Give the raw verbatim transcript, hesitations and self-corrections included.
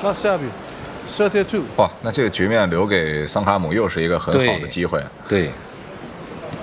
那下比thirty-two。 哇，那这个局面留给桑卡姆又是一个很好的机会。 对。对